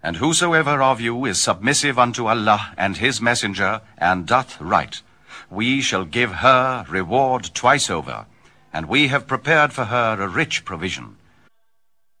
And whosoever of you is submissive unto Allah and his messenger, and doth right, we shall give her reward twice over, and we have prepared for her a rich provision.